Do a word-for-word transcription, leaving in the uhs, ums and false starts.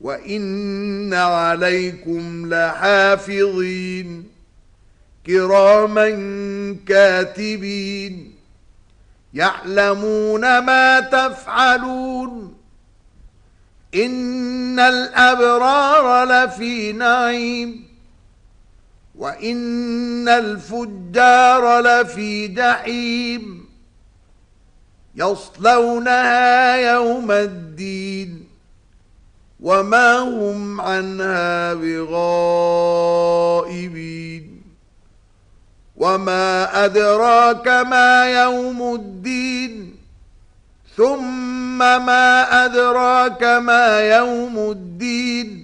وإن عليكم لحافظين كراما كاتبين يعلمون ما تفعلون إن الأبرار لفي نعيم وإن الفجار لفي جحيم يصلونها يوم الدين وما هم عنها بغائبين وما أدراك ما يوم الدين ثم ما أدراك ما يوم الدين